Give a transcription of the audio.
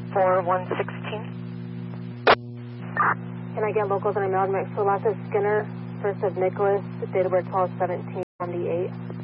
for 116. Can I get locals on a Mailed Mix? So last is Skinner, first of Nicholas, date of birth 12/17/78.